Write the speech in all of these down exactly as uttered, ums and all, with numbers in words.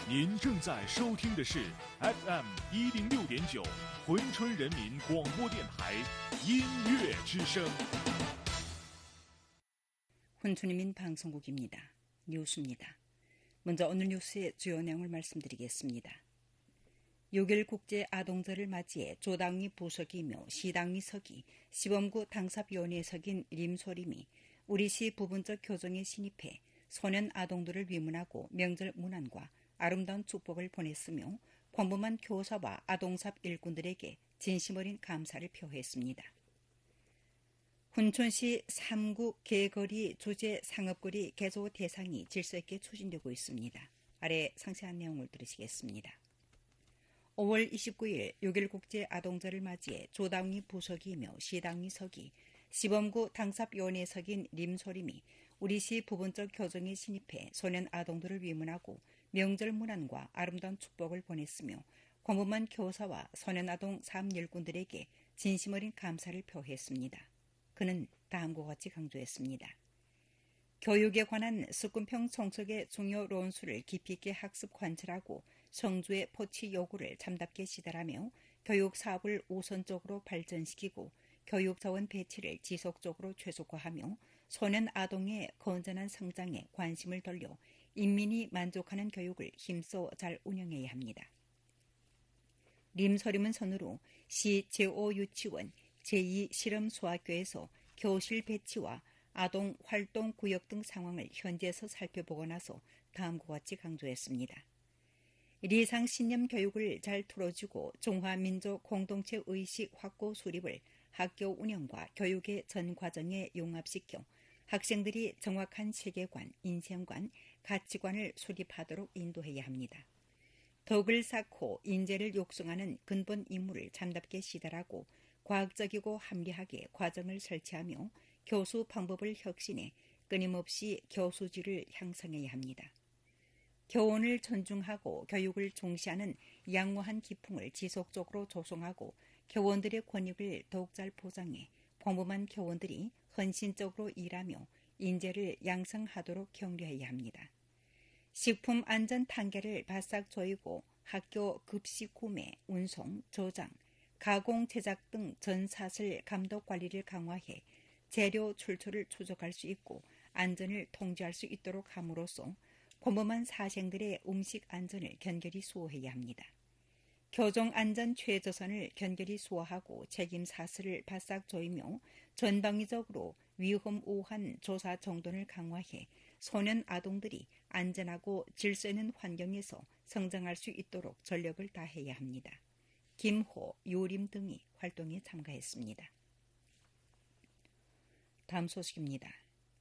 您正在收听的是 에프 엠一零六点九珲春人民广播电台音乐之声。 珲春人民방송국입니다. 뉴스입니다. 먼저 오늘 뉴스의 주요 내용을 말씀드리겠습니다. 육 일 국제 아동절을 맞이해 조당리 부서기이며 시당리 서기, 시범구 당사위원회에 석인 림소림이 우리시 부분적 교정에 신입해 소년 아동들을 위문하고 명절 문안과 아름다운 축복을 보냈으며 광범한 교사와 아동삽 일꾼들에게 진심 어린 감사를 표했습니다. 훈천시 삼 구 개거리 주재 상업거리 개조 대상이 질서 있게 추진되고 있습니다. 아래 상세한 내용을 들으시겠습니다. 오월 이십구일 육 일 국제 아동절을 맞이해 조당리 부서기이며 시당리 서기, 시범구 당삽위원회에 석인 림소림이 우리시 부분적 교정에 신입해 소년 아동들을 위문하고 명절 문안과 아름다운 축복을 보냈으며 광범한 교사와 소년 아동 삶 일꾼들에게 진심 어린 감사를 표했습니다. 그는 다음과 같이 강조했습니다. 교육에 관한 습군평 정책의 중요論수를 깊이 있게 학습 관찰하고 성주의 포치 요구를 참답게 시달하며 교육 사업을 우선적으로 발전시키고 교육 자원 배치를 지속적으로 최소화하며 소년 아동의 건전한 성장에 관심을 돌려 인민이 만족하는 교육을 힘써 잘 운영해야 합니다. 림소림은 선으로 시 제오 유치원 제이 실험소학교에서 교실 배치와 아동 활동 구역 등 상황을 현지에서 살펴보고 나서 다음과 같이 강조했습니다. 리상 신념 교육을 잘 틀어주고 중화민족 공동체 의식 확고 수립을 학교 운영과 교육의 전 과정에 융합시켜 학생들이 정확한 세계관, 인생관, 가치관을 수립하도록 인도해야 합니다. 덕을 쌓고 인재를 육성하는 근본 임무를 참답게 시달하고 과학적이고 합리하게 과정을 설치하며 교수 방법을 혁신해 끊임없이 교수질을 향상해야 합니다. 교원을 존중하고 교육을重시하는 양호한 기풍을 지속적으로 조성하고 교원들의 권익을 더욱 잘 보장해 평범한 교원들이 헌신적으로 일하며 인재를 양성하도록 격려해야 합니다. 식품 안전 단계를 바싹 조이고 학교 급식 구매, 운송, 저장, 가공, 제작 등 전사슬 감독 관리를 강화해 재료 출처를 추적할 수 있고 안전을 통제할 수 있도록 함으로써 평범한 사생들의 음식 안전을 견결히 수호해야 합니다. 교정 안전 최저선을 견결히 수호하고 책임 사슬을 바싹 조이며 전방위적으로 위험 우한 조사 정돈을 강화해 소년 아동들이 안전하고 질서 있는 환경에서 성장할 수 있도록 전력을 다해야 합니다. 김호, 요림 등이 활동에 참가했습니다. 다음 소식입니다.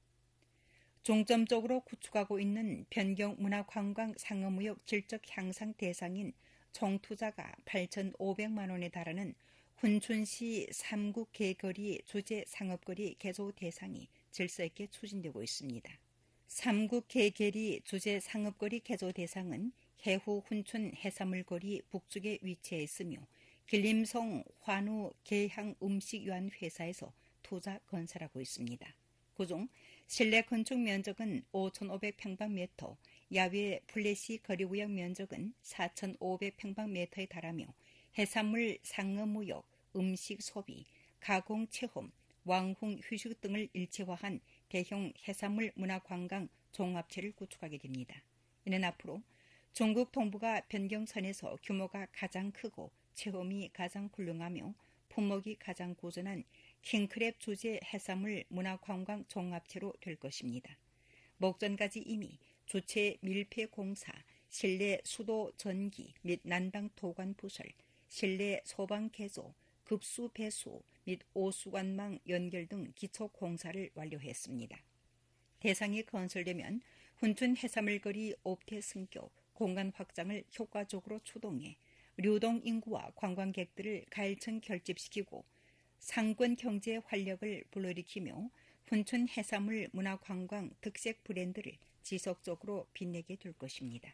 중점적으로 구축하고 있는 변경 문화관광 상업무역 질적 향상 대상인 총투자가 팔천오백만 원에 달하는 훈춘시 삼 구 개거리 주재 상업거리 개조 대상이 질서 있게 추진되고 있습니다. 삼 구 개거리 주재 상업거리 개조 대상은 해후 훈춘 해산물거리 북쪽에 위치해 있으며 길림성 환우 계향음식유한회사에서 투자 건설하고 있습니다. 그중 실내 건축 면적은 오천오백 평방미터, 야외 플래시 거리구역 면적은 사천오백 평방미터에 달하며 해산물 상업무역, 음식 소비, 가공 체험, 왕흥 휴식 등을 일체화한 대형 해산물 문화관광 종합체를 구축하게 됩니다. 이는 앞으로 중국 동부가 변경선에서 규모가 가장 크고 체험이 가장 훌륭하며 품목이 가장 고전한 킹크랩 주재 해산물 문화관광 종합체로 될 것입니다. 목전까지 이미 주체 밀폐 공사, 실내 수도 전기 및 난방 토관 부설, 실내 소방 개조, 급수 배수 및 오수관망 연결 등 기초 공사를 완료했습니다. 대상이 건설되면 훈춘 해산물거리 옵태 승격, 공간 확장을 효과적으로 추동해 류동 인구와 관광객들을 가일층 결집시키고 상권 경제 활력을 불러일으키며 훈춘 해산물 문화관광 특색 브랜드를 지속적으로 빛내게 될 것입니다.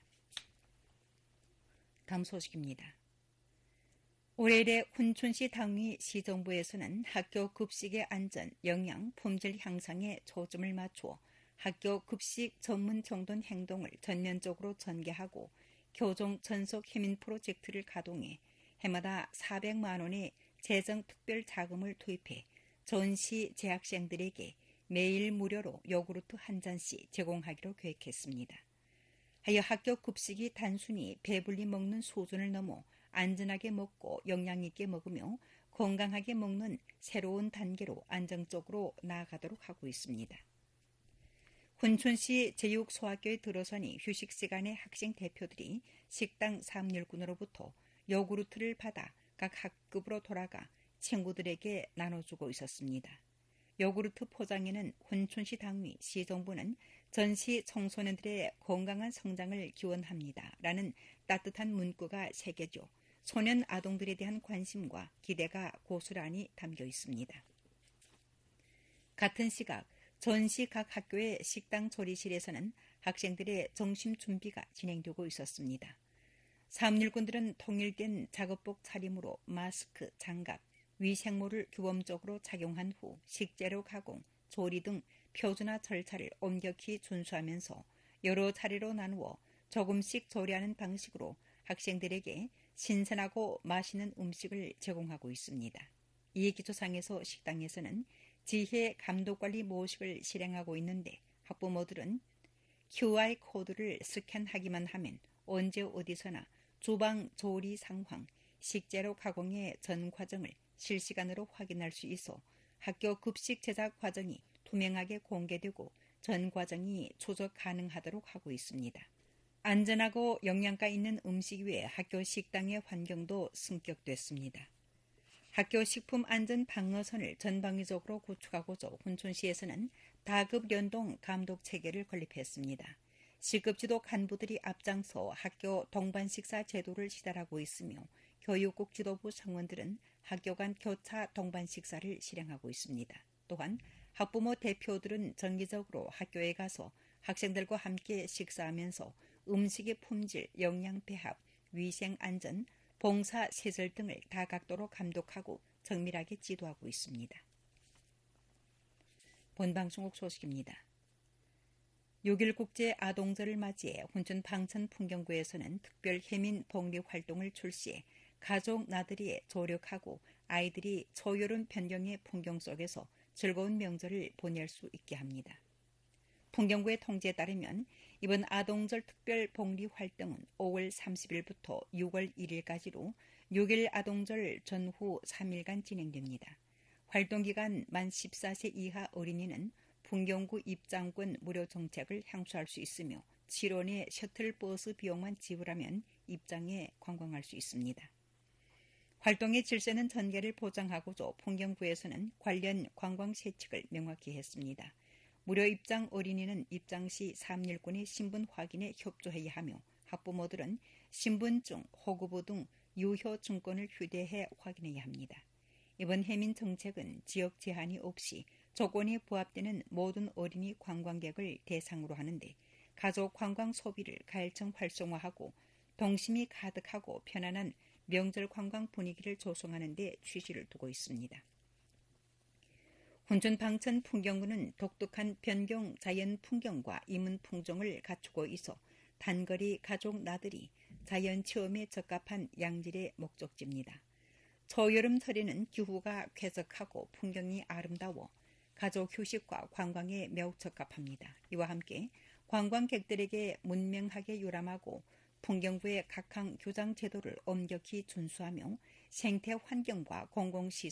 다음 소식입니다. 올해 훈춘시 당위 시정부에서는 학교 급식의 안전, 영양, 품질 향상에 초점을 맞추어 학교 급식 전문 정돈 행동을 전면적으로 전개하고 교종 전속 해민 프로젝트를 가동해 해마다 사백만 원의 재정 특별 자금을 투입해 전시 재학생들에게 매일 무료로 요구르트 한 잔씩 제공하기로 계획했습니다. 하여 학교 급식이 단순히 배불리 먹는 수준을 넘어 안전하게 먹고 영양 있게 먹으며 건강하게 먹는 새로운 단계로 안정적으로 나아가도록 하고 있습니다. 훈춘시 제육소학교에 들어서니 휴식 시간에 학생 대표들이 식당 사업일꾼으로부터 요구르트를 받아 각 학급으로 돌아가 친구들에게 나눠주고 있었습니다. 요구르트 포장에는 훈춘시 당위 시정부는 전시 청소년들의 건강한 성장을 기원합니다. 라는 따뜻한 문구가 새겨져 소년 아동들에 대한 관심과 기대가 고스란히 담겨 있습니다. 같은 시각 전시 각 학교의 식당 조리실에서는 학생들의 점심 준비가 진행되고 있었습니다. 사업일꾼들은 통일된 작업복 차림으로 마스크, 장갑, 위생모를 규범적으로 착용한 후 식재료 가공, 조리 등 표준화 절차를 엄격히 준수하면서 여러 차례로 나누어 조금씩 조리하는 방식으로 학생들에게 신선하고 맛있는 음식을 제공하고 있습니다. 이에 기초상에서 식당에서는 지혜 감독관리 모식을 실행하고 있는데 학부모들은 큐아르 코드를 스캔하기만 하면 언제 어디서나 주방 조리 상황, 식재료 가공의 전 과정을 실시간으로 확인할 수 있어 학교 급식 제작 과정이 투명하게 공개되고 전 과정이 추적 가능하도록 하고 있습니다. 안전하고 영양가 있는 음식 외에 학교 식당의 환경도 승격됐습니다. 학교 식품안전방어선을 전방위적으로 구축하고자 훈춘시에서는 다급 연동 감독 체계를 건립했습니다. 시급지도 간부들이 앞장서 학교 동반식사 제도를 시달하고 있으며 교육국 지도부 성원들은 학교 간 교차 동반식사를 실행하고 있습니다. 또한 학부모 대표들은 정기적으로 학교에 가서 학생들과 함께 식사하면서 음식의 품질, 영양 배합, 위생 안전, 봉사 세절 등을 다각도로 감독하고 정밀하게 지도하고 있습니다. 본방송국 소식입니다. 육일 국제 아동절을 맞이해 훈춘 방천 풍경구에서는 특별 해민 복리 활동을 출시해 가족 나들이에 조력하고 아이들이 초여름 변경의 풍경 속에서 즐거운 명절을 보낼 수 있게 합니다. 풍경구의 통지에 따르면 이번 아동절 특별 복리 활동은 오월 삼십일부터 유월 일일까지로 육일 아동절 전후 삼 일간 진행됩니다. 활동기간 만 십사 세 이하 어린이는 풍경구 입장권 무료 정책을 향수할 수 있으며 칠 원의 셔틀버스 비용만 지불하면 입장에 관광할 수 있습니다. 활동의 질서는 전개를 보장하고자 풍경구에서는 관련 관광 세칙을 명확히 했습니다. 무료 입장 어린이는 입장 시 사업일꾼의 신분 확인에 협조해야 하며 학부모들은 신분증, 호구부 등 유효 증권을 휴대해 확인해야 합니다. 이번 해민 정책은 지역 제한이 없이 조건이 부합되는 모든 어린이 관광객을 대상으로 하는데 가족 관광 소비를 가열청 활성화하고 동심이 가득하고 편안한 명절 관광 분위기를 조성하는 데 취지를 두고 있습니다. 훈춘 방천 풍경구는 독특한 변경 자연 풍경과 이문 풍정을 갖추고 있어 단거리 가족 나들이 자연 체험에 적합한 양질의 목적지입니다. 초여름 설에는 기후가 쾌적하고 풍경이 아름다워 가족 휴식과 관광에 매우 적합합니다. 이와 함께 관광객들에게 문명하게 유람하고 풍경구의 각항 교장 제도를 엄격히 준수하며 생태 환경과 공공시설